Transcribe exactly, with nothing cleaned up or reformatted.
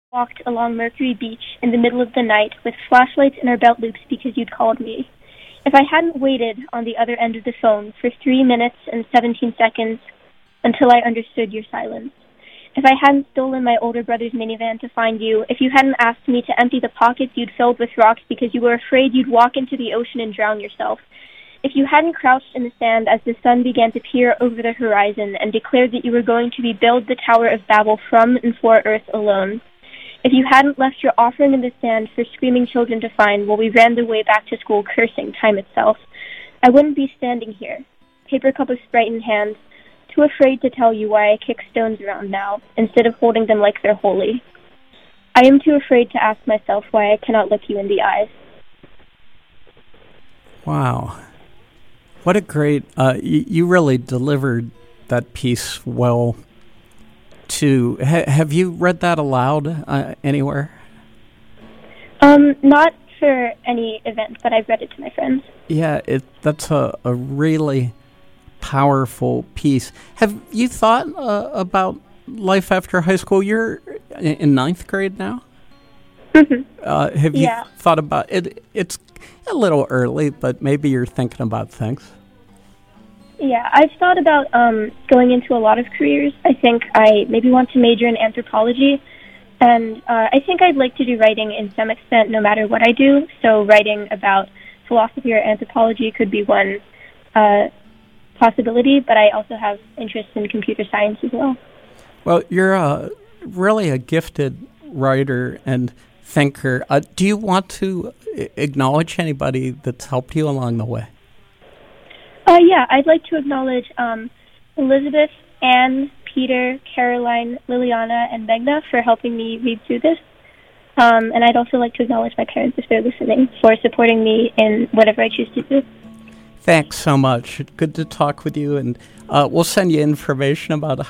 walked along Mercury Beach in the middle of the night with flashlights in our belt loops because you'd called me. If I hadn't waited on the other end of the phone for three minutes and seventeen seconds until I understood your silence. If I hadn't stolen my older brother's minivan to find you, if you hadn't asked me to empty the pockets you'd filled with rocks because you were afraid you'd walk into the ocean and drown yourself, if you hadn't crouched in the sand as the sun began to peer over the horizon and declared that you were going to rebuild the Tower of Babel from and for Earth alone, if you hadn't left your offering in the sand for screaming children to find while we ran the way back to school cursing time itself, I wouldn't be standing here, paper cup of Sprite in hand, too afraid to tell you why I kick stones around now, instead of holding them like they're holy. I am too afraid to ask myself why I cannot look you in the eyes. Wow. What a great... Uh, you, you really delivered that piece well, too. Ha- have you read that aloud uh, anywhere? Um, not for any event, but I've read it to my friends. Yeah, it, that's a, a really powerful piece. Have you thought uh, about life after high school? You're in ninth grade now? Mm-hmm. Uh, have you yeah. thought about it? It's a little early, but maybe you're thinking about things. Yeah, I've thought about um, going into a lot of careers. I think I maybe want to major in anthropology, and uh, I think I'd like to do writing in some extent no matter what I do. So writing about philosophy or anthropology could be one uh, possibility, but I also have interest in computer science as well. Well, you're uh, really a gifted writer and thinker. Uh, do you want to acknowledge anybody that's helped you along the way? Uh, yeah, I'd like to acknowledge um, Elizabeth, Anne, Peter, Caroline, Liliana, and Megna for helping me read through this. Um, and I'd also like to acknowledge my parents, if they're listening, for supporting me in whatever I choose to do. Thanks so much. Good to talk with you, and uh, we'll send you information about